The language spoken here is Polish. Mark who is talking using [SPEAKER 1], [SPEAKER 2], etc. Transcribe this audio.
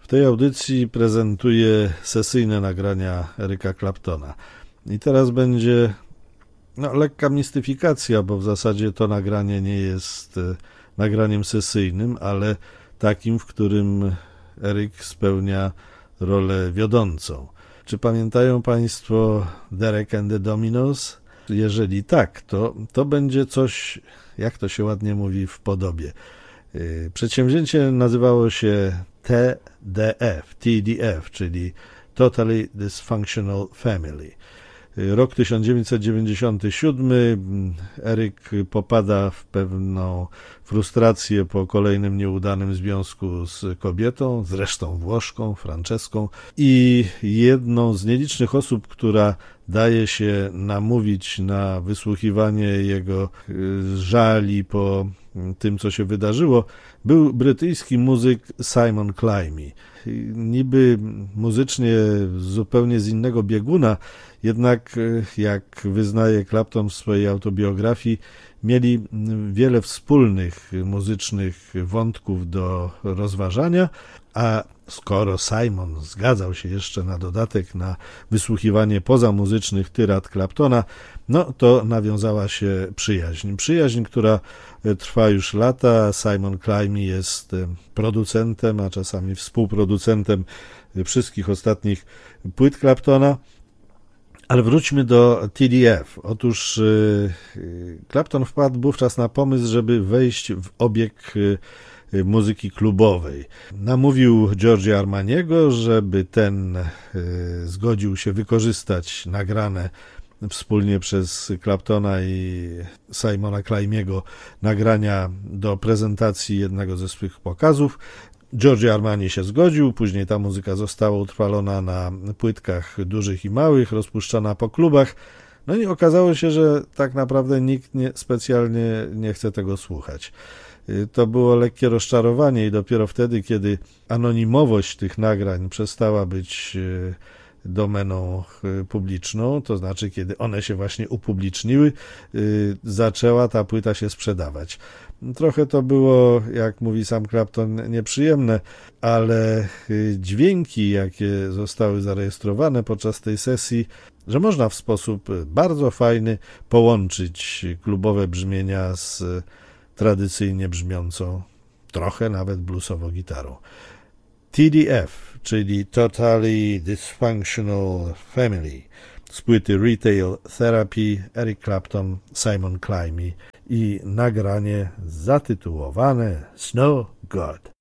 [SPEAKER 1] W tej audycji prezentuję sesyjne nagrania Erica Claptona. I teraz będzie lekka mistyfikacja, bo w zasadzie to nagranie nie jest nagraniem sesyjnym, ale takim, w którym Eric spełnia rolę wiodącą. Czy pamiętają Państwo Derek and the Dominos? Jeżeli tak, to będzie coś, jak to się ładnie mówi, w podobie. Przedsięwzięcie nazywało się TDF, czyli Totally Dysfunctional Family. Rok 1997, Eric popada w pewną frustrację po kolejnym nieudanym związku z kobietą, zresztą Włoszką, Franceską, i jedną z nielicznych osób, która daje się namówić na wysłuchiwanie jego żali po tym, co się wydarzyło, był brytyjski muzyk Simon Climie. Niby muzycznie zupełnie z innego bieguna, jednak jak wyznaje Clapton w swojej autobiografii, mieli wiele wspólnych muzycznych wątków do rozważania, a skoro Simon zgadzał się jeszcze na dodatek na wysłuchiwanie pozamuzycznych tyrad Claptona, to nawiązała się przyjaźń. Przyjaźń, która trwa już lata. Simon Climie jest producentem, a czasami współproducentem wszystkich ostatnich płyt Claptona. Ale wróćmy do TDF. Otóż Clapton wpadł wówczas na pomysł, żeby wejść w obieg muzyki klubowej. Namówił Giorgio Armaniego, żeby ten zgodził się wykorzystać nagrane wspólnie przez Claptona i Simona Climiego nagrania do prezentacji jednego ze swych pokazów. Giorgio Armani się zgodził, później ta muzyka została utrwalona na płytkach dużych i małych, rozpuszczana po klubach. I okazało się, że tak naprawdę nikt specjalnie nie chce tego słuchać. To było lekkie rozczarowanie i dopiero wtedy, kiedy anonimowość tych nagrań przestała być domeną publiczną, to znaczy kiedy one się właśnie upubliczniły, zaczęła ta płyta się sprzedawać. Trochę to było, jak mówi sam Clapton, nieprzyjemne, ale dźwięki, jakie zostały zarejestrowane podczas tej sesji, że można w sposób bardzo fajny połączyć klubowe brzmienia z tradycyjnie brzmiącą, trochę nawet bluesowo gitarą. TDF, czyli Totally Dysfunctional Family, z płyty Retail Therapy, Eric Clapton, Simon Climie i nagranie zatytułowane Snow God.